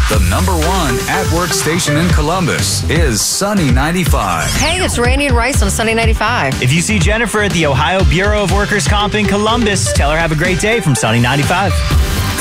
The number one at-work station in Columbus is Sunny 95. Hey, it's Randy and Rice on Sunny 95. If you see Jennifer at the Ohio Bureau of Workers' Comp in Columbus, tell her have a great day from Sunny 95.